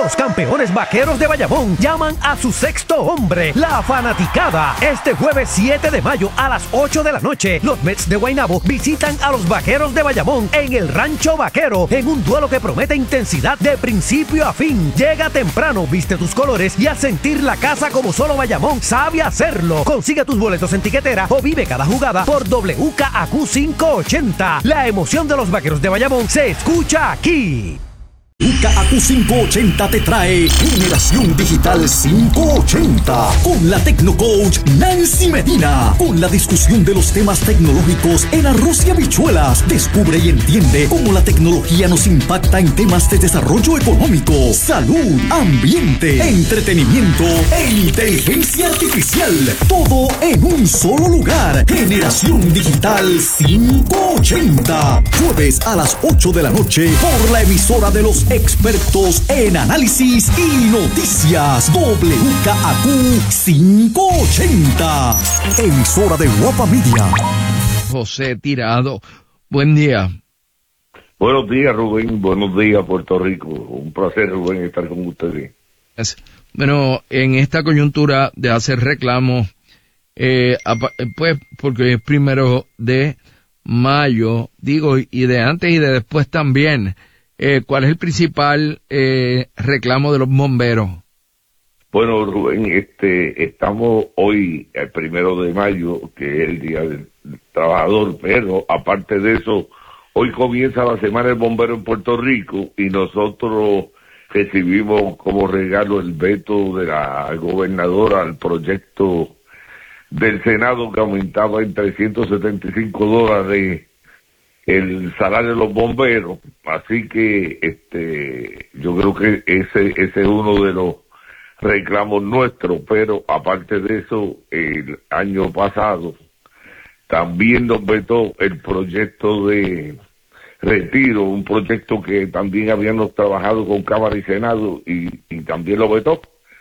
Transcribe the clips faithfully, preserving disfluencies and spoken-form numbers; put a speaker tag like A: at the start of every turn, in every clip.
A: Los campeones vaqueros de Bayamón llaman a su sexto hombre, la fanaticada. Este jueves siete de mayo a las ocho de la noche, los Mets de Guaynabo visitan a los vaqueros de Bayamón en el Rancho Vaquero, en un duelo que promete intensidad de principio a fin. Llega temprano, viste tus colores y a sentir la casa como solo Bayamón sabe hacerlo. Consigue tus boletos en tiquetera o vive cada jugada por W K A Q quinientos ochenta. La emoción de los vaqueros de Bayamón se escucha aquí.
B: W K A Q quinientos ochenta te trae Generación Digital quinientos ochenta con la Tecnocoach Nancy Medina, con la discusión de los temas tecnológicos en arroz y habichuelas. Descubre y entiende cómo la tecnología nos impacta en temas de desarrollo económico, salud, ambiente, entretenimiento e inteligencia artificial. Todo en un solo lugar. Generación Digital quinientos ochenta, jueves a las ocho de la noche por la emisora de los expertos en análisis y noticias. W K A Q quinientos ochenta, emisora de Guapa Media.
C: José Tirado, buen día.
D: Buenos días, Rubén. Buenos días, Puerto Rico. Un placer, Rubén, estar con ustedes.
C: Bueno, en esta coyuntura de hacer reclamos, eh, pues porque es primero de mayo, digo, y de antes y de después también, Eh, ¿cuál es el principal eh, reclamo de los bomberos?
D: Bueno, Rubén, este, estamos hoy, el primero de mayo, que es el Día del Trabajador, pero aparte de eso, hoy comienza la Semana del Bombero en Puerto Rico y nosotros recibimos como regalo el veto de la gobernadora al proyecto del Senado que aumentaba en trescientos setenta y cinco dólares el salario de los bomberos, así que este yo creo que ese ese es uno de los reclamos nuestros, pero aparte de eso, el año pasado también nos vetó el proyecto de retiro, un proyecto que también habíamos trabajado con Cámara y Senado y, y también lo vetó.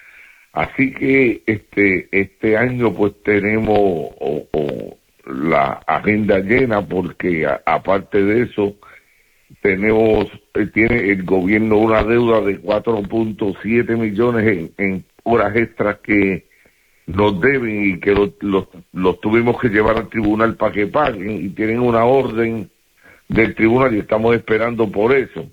D: Así que este este año pues tenemos o, o, la agenda llena porque a, aparte de eso tenemos eh, tiene el gobierno una deuda de cuatro punto siete millones en, en horas extras que nos deben y que los lo, lo tuvimos que llevar al tribunal para que paguen y tienen una orden del tribunal y estamos esperando por eso.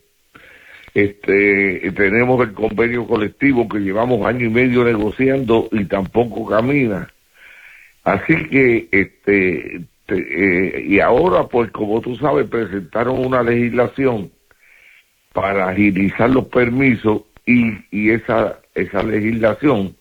D: Este tenemos el convenio colectivo que llevamos año y medio negociando y tampoco camina. Así que, este, te, eh, y ahora, pues, como tú sabes, presentaron una legislación para agilizar los permisos y, y esa, esa legislación,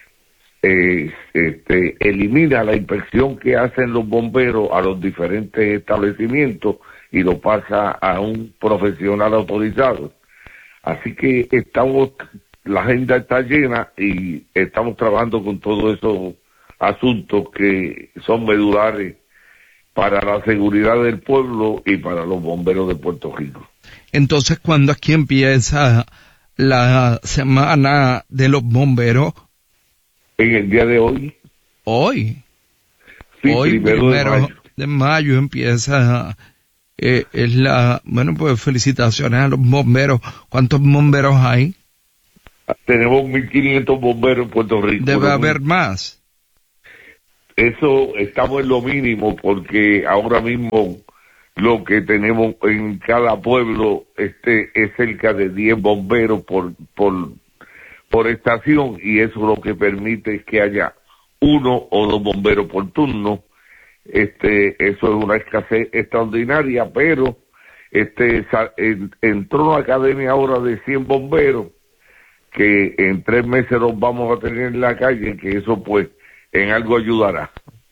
D: eh, este, elimina la inspección que hacen los bomberos a los diferentes establecimientos y lo pasa a un profesional autorizado. Así que estamos, la agenda está llena y estamos trabajando con todo eso asuntos que son medulares para la seguridad del pueblo y para los bomberos de Puerto Rico.
C: Entonces, ¿cuándo aquí empieza la semana de los bomberos?
D: En el día de hoy.
C: Hoy.
D: Sí,
C: hoy,
D: primero,
C: primero
D: de mayo.
C: de mayo empieza, eh, es la, bueno, pues felicitaciones a los bomberos. ¿Cuántos bomberos hay?
D: Tenemos mil quinientos bomberos en Puerto Rico.
C: Debe haber más.
D: Eso estamos en lo mínimo porque ahora mismo lo que tenemos en cada pueblo este es cerca de diez bomberos por por por estación y eso lo que permite que haya uno o dos bomberos por turno. Este eso es una escasez extraordinaria, pero este en, entró una academia ahora de cien bomberos que en tres meses los vamos a tener en la calle, que eso pues en algo ayudará.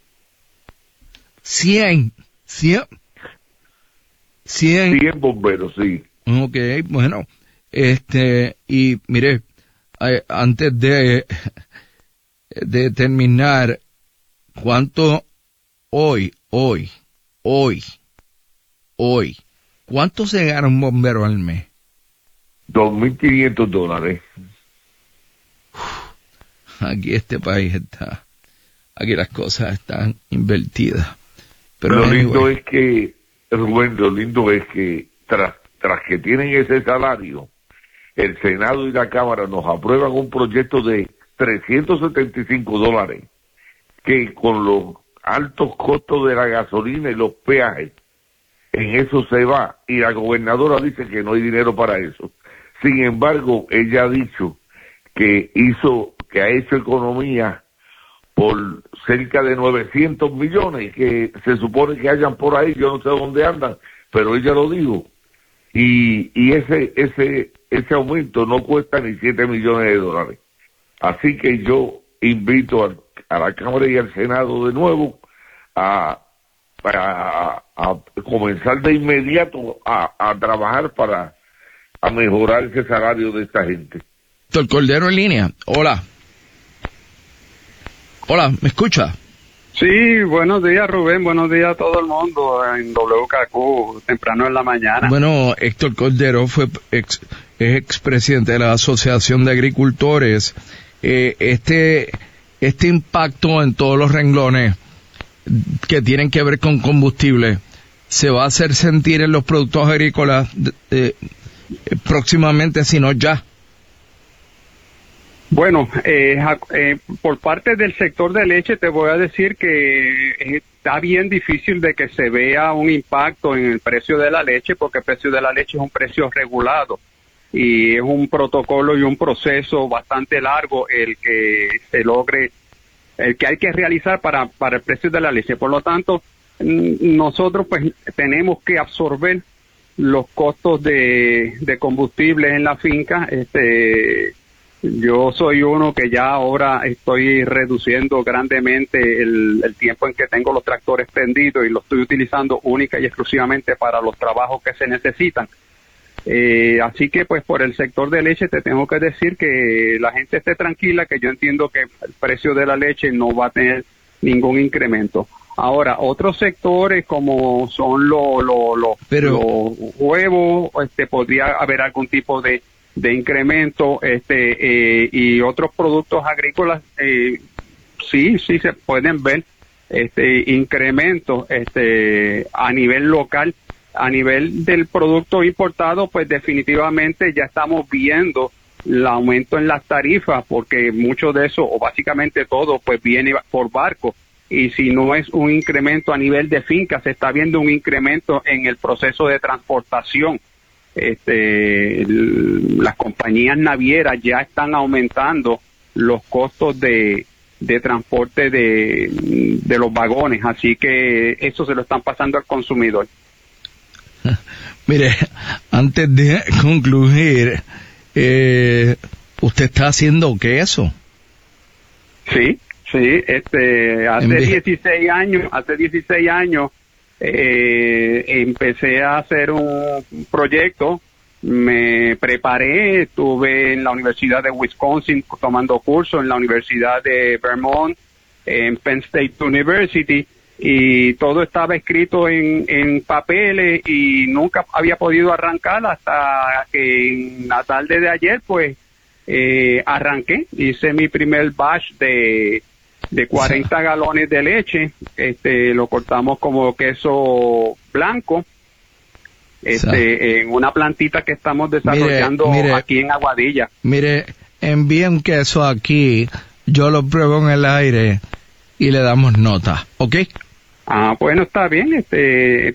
C: Cien, cien, cien.
D: Cien bomberos, sí.
C: Ok, bueno, este, y mire, eh, antes de, de terminar, ¿cuánto hoy, hoy, hoy, hoy, cuánto se gana un bombero al mes?
D: Dos mil quinientos dólares.
C: Aquí este país está, aquí las cosas están invertidas. Pero
D: lo
C: anyway.
D: lindo es que, Rubén, lo lindo es que tras, tras que tienen ese salario, el Senado y la Cámara nos aprueban un proyecto de trescientos setenta y cinco dólares, que con los altos costos de la gasolina y los peajes, en eso se va, y la gobernadora dice que no hay dinero para eso. Sin embargo, ella ha dicho que hizo, que ha hecho economía por cerca de novecientos millones, que se supone que hayan por ahí, yo no sé dónde andan, pero ella lo dijo, y, y ese, ese, ese aumento no cuesta ni siete millones de dólares. Así que yo invito a, a la Cámara y al Senado de nuevo a, a, a comenzar de inmediato a, a trabajar para a mejorar ese salario de esta gente.
C: Doctor Cordero en línea. Hola. Hola, ¿me escucha?
E: Sí, buenos días, Rubén, buenos días a todo el mundo en W K Q, temprano en la mañana.
C: Bueno, Héctor Cordero fue ex, es expresidente de la Asociación de Agricultores. Eh, este, este impacto en todos los renglones que tienen que ver con combustible se va a hacer sentir en los productos agrícolas eh, próximamente, si no ya.
E: Bueno, eh, eh, por parte del sector de leche te voy a decir que está bien difícil de que se vea un impacto en el precio de la leche, porque el precio de la leche es un precio regulado y es un protocolo y un proceso bastante largo el que se logre, el que hay que realizar para, para el precio de la leche. Por lo tanto, nosotros pues tenemos que absorber los costos de, de combustible en la finca. Este, yo soy uno que ya ahora estoy reduciendo grandemente el, el tiempo en que tengo los tractores prendidos y los estoy utilizando única y exclusivamente para los trabajos que se necesitan. Eh, así que pues por el sector de leche te tengo que decir que la gente esté tranquila, que yo entiendo que el precio de la leche no va a tener ningún incremento. Ahora, otros sectores como son los lo, lo,
C: Pero...
E: los huevos, este, podría haber algún tipo de, de incremento, este, eh, y otros productos agrícolas, eh, sí, sí se pueden ver, este, incrementos, este, a nivel local. A nivel del producto importado, pues definitivamente ya estamos viendo el aumento en las tarifas, porque mucho de eso, o básicamente todo, pues viene por barco. Y si no es un incremento a nivel de finca, se está viendo un incremento en el proceso de transportación. Este, el, las compañías navieras ya están aumentando los costos de, de transporte de, de los vagones, así que eso se lo están pasando al consumidor.
C: Mire, antes de concluir, eh, ¿usted está haciendo queso?
E: Sí, sí, este, hace dieciséis años, hace dieciséis años, eh, empecé a hacer un proyecto, me preparé, estuve en la Universidad de Wisconsin tomando cursos, en la Universidad de Vermont, en Penn State University, y todo estaba escrito en, en papeles y nunca había podido arrancar hasta que en la tarde de ayer pues eh, arranqué, hice mi primer batch de, de cuarenta galones de leche, este lo cortamos como queso blanco, este en una plantita que estamos desarrollando mire, mire, aquí en Aguadilla.
C: Mire, envíe un queso aquí, yo lo pruebo en el aire y le damos nota, ¿ok?
E: Ah, bueno, está bien, este,